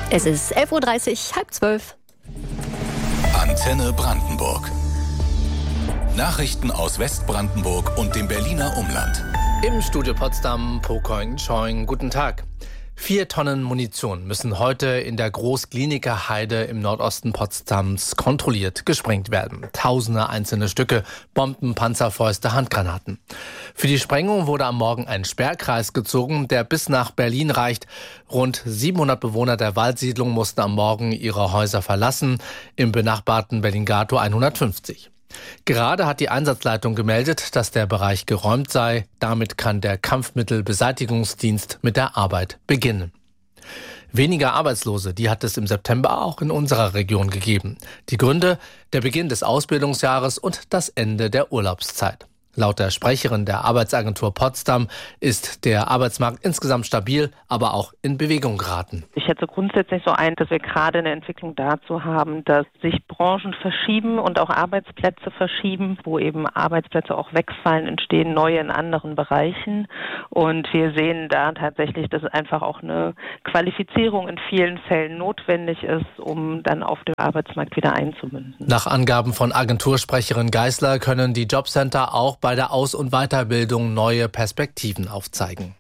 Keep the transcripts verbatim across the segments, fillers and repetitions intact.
Es ist elf Uhr dreißig, halb zwölf. Antenne Brandenburg. Nachrichten aus Westbrandenburg und dem Berliner Umland. Im Studio Potsdam, Pokoing Choing, guten Tag. Vier Tonnen Munition müssen heute in der Großkliniker Heide im Nordosten Potsdams kontrolliert gesprengt werden. Tausende einzelne Stücke, Bomben, Panzerfäuste, Handgranaten. Für die Sprengung wurde am Morgen ein Sperrkreis gezogen, der bis nach Berlin reicht. Rund siebenhundert Bewohner der Waldsiedlung mussten am Morgen ihre Häuser verlassen, im benachbarten Berlin-Gatow hundertfünfzig. Gerade hat die Einsatzleitung gemeldet, dass der Bereich geräumt sei. Damit kann der Kampfmittelbeseitigungsdienst mit der Arbeit beginnen. Weniger Arbeitslose, die hat es im September auch in unserer Region gegeben. Die Gründe: der Beginn des Ausbildungsjahres und das Ende der Urlaubszeit. Laut der Sprecherin der Arbeitsagentur Potsdam ist der Arbeitsmarkt insgesamt stabil, aber auch in Bewegung geraten. Ich schätze grundsätzlich so ein, dass wir gerade eine Entwicklung dazu haben, dass sich Branchen verschieben und auch Arbeitsplätze verschieben, wo eben Arbeitsplätze auch wegfallen, entstehen neue in anderen Bereichen. Und wir sehen da tatsächlich, dass einfach auch eine Qualifizierung in vielen Fällen notwendig ist, um dann auf dem Arbeitsmarkt wieder einzumünden. Nach Angaben von Agentursprecherin Geisler können die Jobcenter auch bei der Aus- und Weiterbildung neue Perspektiven aufzeigen.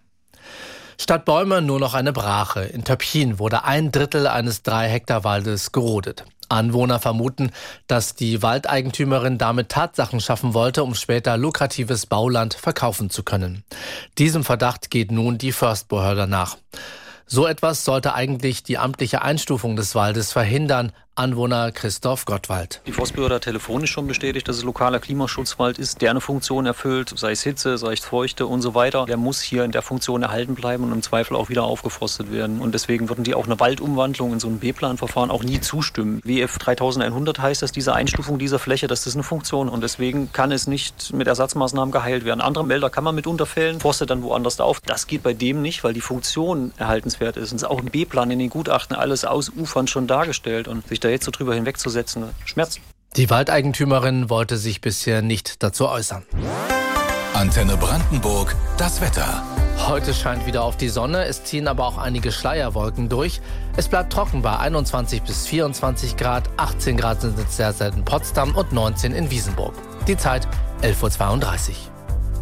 Statt Bäume nur noch eine Brache. In Töpchin wurde ein Drittel eines drei Hektar Waldes gerodet. Anwohner vermuten, dass die Waldeigentümerin damit Tatsachen schaffen wollte, um später lukratives Bauland verkaufen zu können. Diesem Verdacht geht nun die Forstbehörde nach. So etwas sollte eigentlich die amtliche Einstufung des Waldes verhindern. Anwohner Christoph Gottwald. Die Forstbehörde hat telefonisch schon bestätigt, dass es lokaler Klimaschutzwald ist, der eine Funktion erfüllt, sei es Hitze, sei es Feuchte und so weiter. Der muss hier in der Funktion erhalten bleiben und im Zweifel auch wieder aufgeforstet werden. Und deswegen würden die auch eine Waldumwandlung in so ein B-Plan-Verfahren auch nie zustimmen. W F dreitausendeinhundert heißt, dass diese Einstufung dieser Fläche, das ist eine Funktion und deswegen kann es nicht mit Ersatzmaßnahmen geheilt werden. Andere Wälder kann man mit unterfällen, forstet dann woanders auf. Das geht bei dem nicht, weil die Funktion erhaltenswert ist. Und es ist auch im B-Plan in den Gutachten alles ausufernd schon dargestellt und sich da jetzt so drüber hinwegzusetzen, schmerzt. Die Waldeigentümerin wollte sich bisher nicht dazu äußern. Antenne Brandenburg, das Wetter. Heute scheint wieder auf die Sonne, es ziehen aber auch einige Schleierwolken durch. Es bleibt trocken bei einundzwanzig bis vierundzwanzig Grad, achtzehn Grad sind es derzeit in Potsdam und neunzehn in Wiesenburg. Die Zeit elf Uhr zweiunddreißig.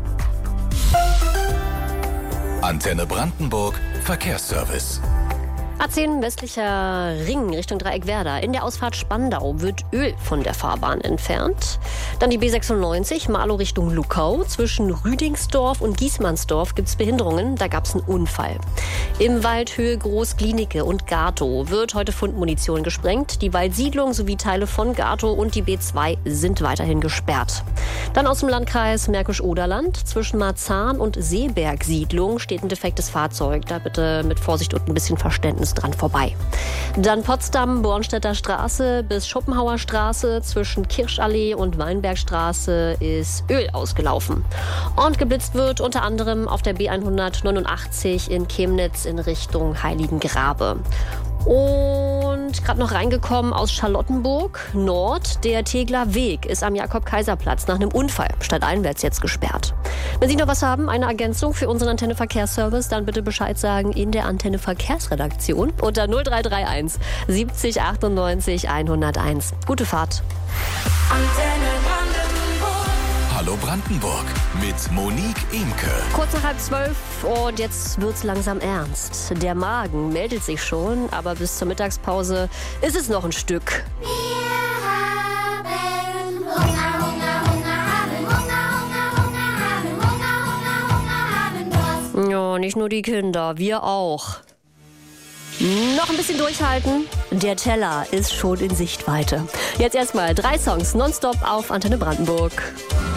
Antenne Brandenburg, Verkehrsservice. A zehn westlicher Ring Richtung Dreieck Werder. In der Ausfahrt Spandau wird Öl von der Fahrbahn entfernt. Dann die B sechsundneunzig, Marlow Richtung Luckau. Zwischen Rüdingsdorf und Giesmannsdorf gibt es Behinderungen. Da gab es einen Unfall. Im Waldhöhe Großklinike und Gatow wird heute Fundmunition gesprengt. Die Waldsiedlung sowie Teile von Gatow und die B zwei sind weiterhin gesperrt. Dann aus dem Landkreis Märkisch-Oderland. Zwischen Marzahn und Seeberg-Siedlung steht ein defektes Fahrzeug. Da bitte mit Vorsicht und ein bisschen Verständnis dran vorbei. Dann Potsdam, Bornstädter Straße bis Schopenhauer Straße. Zwischen Kirschallee und Weinbergstraße ist Öl ausgelaufen. Und geblitzt wird unter anderem auf der B hundertneunundachtzig in Chemnitz in Richtung Heiligengrabe. Und gerade noch reingekommen aus Charlottenburg Nord. Der Tegler Weg ist am Jakob-Kaiser-Platz nach einem Unfall stadteinwärts jetzt gesperrt. Wenn Sie noch was haben, eine Ergänzung für unseren Antenne-Verkehrsservice, dann bitte Bescheid sagen in der Antenne-Verkehrsredaktion unter null drei drei eins siebzig achtundneunzig hunderteins. Gute Fahrt. Antenne Brandenburg. Hallo Brandenburg mit Monique Imke. Kurz nach halb zwölf und jetzt wird's langsam ernst. Der Magen meldet sich schon, aber bis zur Mittagspause ist es noch ein Stück. Wir haben Hunger, Hunger, Hunger, haben Hunger, Hunger, Hunger, haben Hunger, Hunger, Hunger, haben Durst. Ja, nicht nur die Kinder, wir auch. Noch ein bisschen durchhalten. Der Teller ist schon in Sichtweite. Jetzt erstmal drei Songs nonstop auf Antenne Brandenburg.